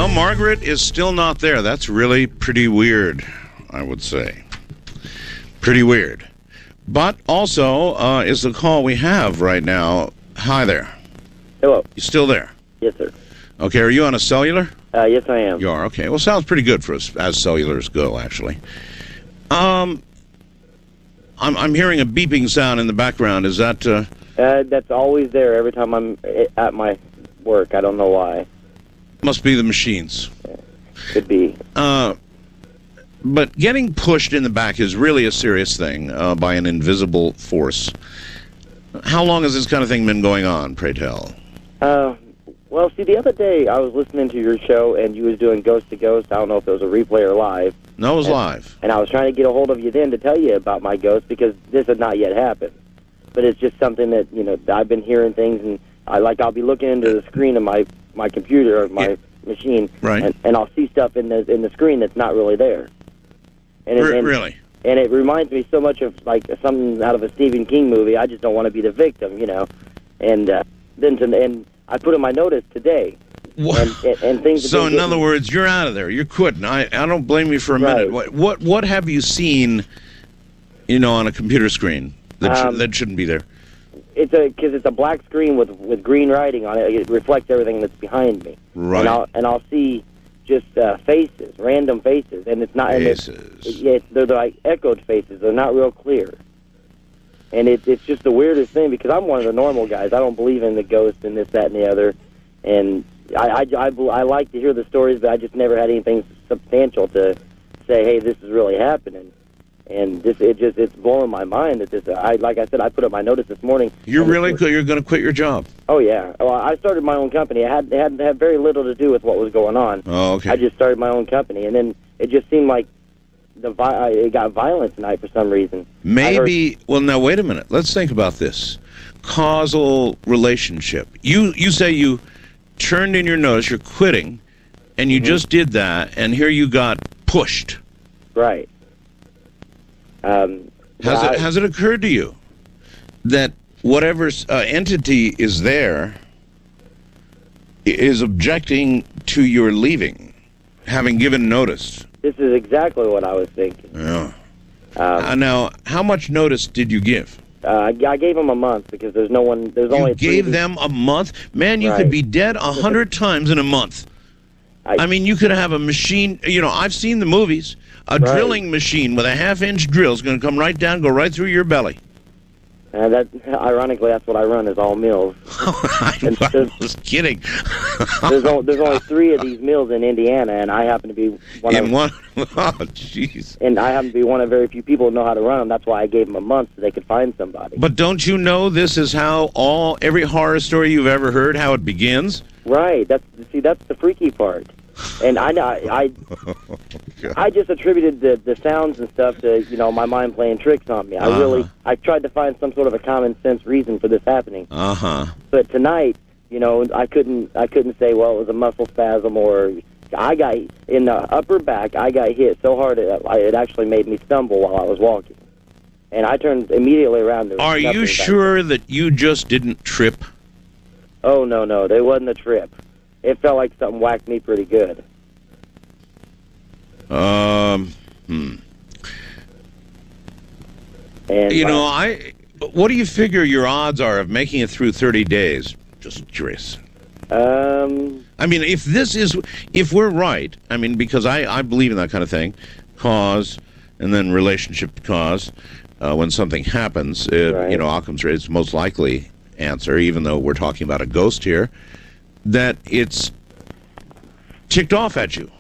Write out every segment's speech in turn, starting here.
Well, Margaret is still not there. That's really pretty weird, I would say. Pretty weird. But also is the call we have right now. Hi there. Hello. You still there? Yes, sir. Okay, are you on a cellular? Yes, I am. You are, okay. Well, sounds pretty good for us as cellulars go, actually. I'm hearing a beeping sound in the background. Is that... That's always there every time I'm at my work. I don't know why. Must be the machines. Could be. But getting pushed in the back is really a serious thing by an invisible force. How long has this kind of thing been going on, pray tell? Well, see, the other day I was listening to your show, and you was doing Ghost to Ghost. I don't know if it was a replay or live. No, it was live. And I was trying to get a hold of you then to tell you about my ghost, because this had not yet happened. But it's just something that, you know, I've been hearing things, and I'll be looking into the screen of my computer or my machine, right. and I'll see stuff in the screen that's not really there. And really? And it reminds me so much of, like, something out of a Stephen King movie. I just don't want to be the victim, you know. And then I put in my notice today. And things. So, in other words, you're out of there. You're quitting. I don't blame you for a minute. What have you seen, you know, on a computer screen that shouldn't be there? Because it's a black screen with green writing on it. It reflects everything that's behind me. Right. And I'll see just faces, random faces, and it's not. Faces. They're like echoed faces. They're not real clear. And it's just the weirdest thing, because I'm one of the normal guys. I don't believe in the ghost and this, that, and the other. And I like to hear the stories, but I just never had anything substantial to say, hey, this is really happening. And it's blowing my mind that this. Like I said, I put up my notice this morning. You're going to quit your job? Oh yeah. Well, I started my own company. It had very little to do with what was going on. Oh, okay. I just started my own company, and then it just seemed like it got violent tonight for some reason. Maybe. Well, now wait a minute. Let's think about this causal relationship. You say you turned in your notice. You're quitting, and you just did that, and here you got pushed. Right. Has it occurred to you that whatever entity is there is objecting to your leaving, having given notice? This is exactly what I was thinking. Yeah. Now, how much notice did you give? I gave them a month, because there's no one. There's only. You gave them a month? Man, you could be dead 100 times in a month. I mean, you could have a machine. You know, I've seen the movies. A drilling machine with a half-inch drill is going to come right down, go right through your belly. Ironically, that's what I run, is all mills. I was kidding. there's only 3 of these mills in Indiana, and I happen to be one of them. Oh, jeez. And I happen to be one of very few people who know how to run them. That's why I gave them a month, so they could find somebody. But don't you know this is how every horror story you've ever heard, how it begins? Right. That's the freaky part. And I just attributed the sounds and stuff to, you know, my mind playing tricks on me. I tried to find some sort of a common sense reason for this happening. But tonight, you know, I couldn't say, well, it was a muscle spasm, or I got in the upper back. I got hit so hard it actually made me stumble while I was walking, and I turned immediately around. Are you sure that you just didn't trip? Oh no, there wasn't a trip. It felt like something whacked me pretty good. And you know, what do you figure your odds are of making it through 30 days? Just curious. I mean, if we're right, I mean, because I believe in that kind of thing, cause and then relationship to cause. When something happens, you know, Occam's razor is most likely answer, even though we're talking about a ghost here, that it's ticked off at you.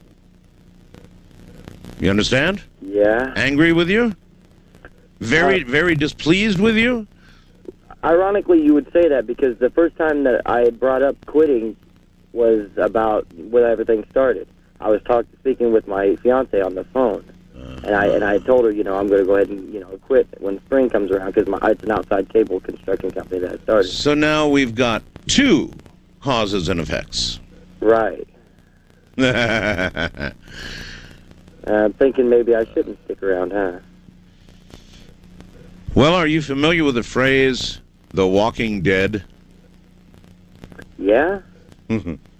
You understand? Yeah. Angry with you? Very displeased with you? Ironically, you would say that, because the first time that I had brought up quitting was about when everything started. I was speaking with my fiance on the phone, and I told her, you know, I'm going to go ahead and, you know, quit when spring comes around, because it's an outside cable construction company that I started. So now we've got 2 causes and effects. Right. I'm thinking maybe I shouldn't stick around, huh? Well, are you familiar with the phrase, The Walking Dead? Yeah?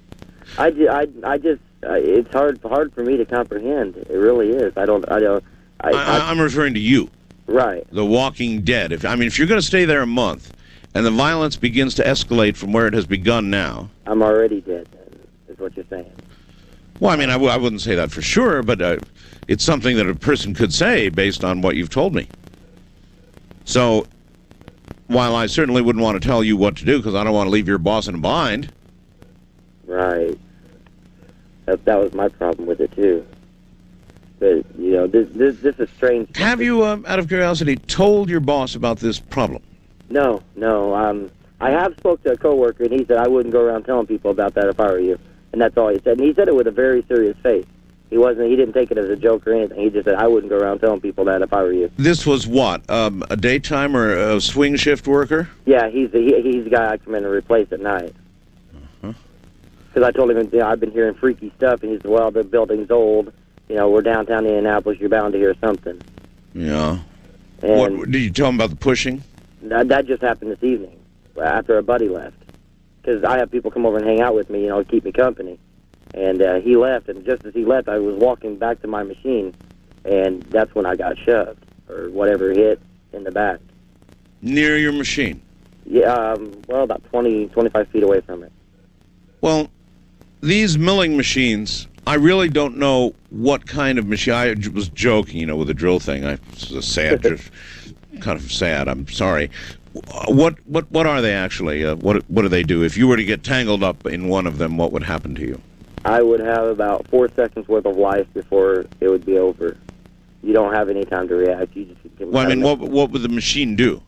It's hard for me to comprehend. It really is. I'm referring to you. Right. The Walking Dead. If you're going to stay there a month, and the violence begins to escalate from where it has begun now. I'm already dead, then, is what you're saying. Well, I mean, I wouldn't say that for sure, but it's something that a person could say based on what you've told me. So, while I certainly wouldn't want to tell you what to do because I don't want to leave your boss in a bind. Right. That was my problem with it, too. But, this is strange. Have you, out of curiosity, told your boss about this problem? No. I have spoke to a coworker, and he said I wouldn't go around telling people about that if I were you. And that's all he said. And he said it with a very serious face. He didn't take it as a joke or anything. He just said, I wouldn't go around telling people that if I were you. This was what? A daytime or a swing shift worker? Yeah, he's the guy I come in and replace at night. Because I told him, I've been hearing freaky stuff, and he said, well, the building's old. We're downtown Indianapolis. You're bound to hear something. Yeah. And what, did you tell him about the pushing? That just happened this evening after a buddy left. Because I have people come over and hang out with me, keep me company. And he left, and just as he left, I was walking back to my machine, and that's when I got shoved, or whatever hit in the back. Near your machine? Yeah, about 20, 25 feet away from it. Well, these milling machines, I really don't know what kind of machine. I was joking, with the drill thing. It was sad, kind of sad. I'm sorry. What are they actually? What do they do? If you were to get tangled up in one of them, what would happen to you? I would have about 4 seconds worth of life before it would be over. You don't have any time to react. You just can. Well, I mean, what would the machine do?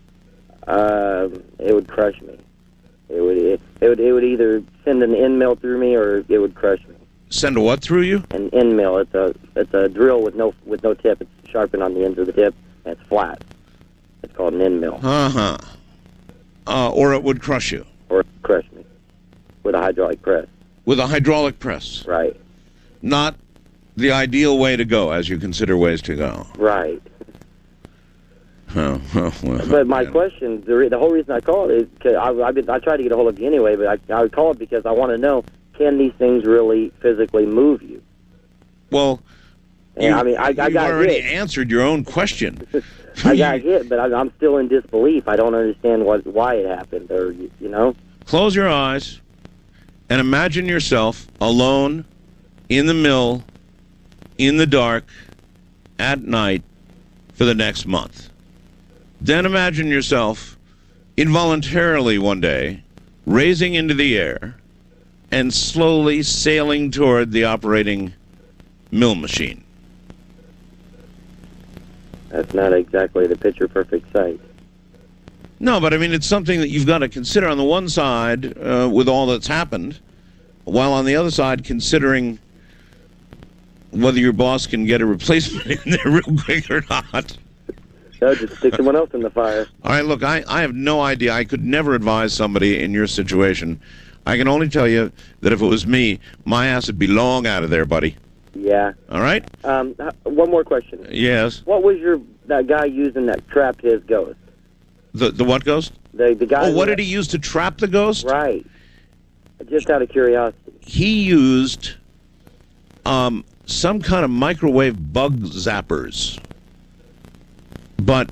It would crush me. It would either send an end mill through me or it would crush me. Send a what through you? An end mill. It's a drill with no tip. It's sharpened on the ends of the tip and it's flat. It's called an end mill. Or it would crush you. Or crush me with a hydraulic press. With a hydraulic press. Right. Not the ideal way to go as you consider ways to go. Right. Well, but my question, the whole reason I called is because I tried to get a hold of you anyway, but I called because I want to know, can these things really physically move you? Well, I got already hit. Answered your own question. I got hit, but I'm still in disbelief. I don't understand why it happened, or Close your eyes and imagine yourself alone in the mill, in the dark, at night for the next month. Then imagine yourself involuntarily one day raising into the air and slowly sailing toward the operating mill machine. That's not exactly the picture-perfect sight. No, but I mean, it's something that you've got to consider on the one side with all that's happened, while on the other side considering whether your boss can get a replacement in there real quick or not. No, just stick someone else in the fire. All right, look, I have no idea. I could never advise somebody in your situation. I can only tell you that if it was me, my ass would be long out of there, buddy. Yeah. All right? One more question. Yes? What was that guy using that trapped his ghost? The what ghost? The guy. Oh, what did he use to trap the ghost? Right. Just out of curiosity. He used some kind of microwave bug zappers. But,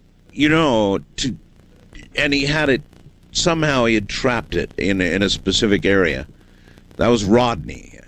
and he had it, somehow he had trapped it in a specific area. That was Rodney.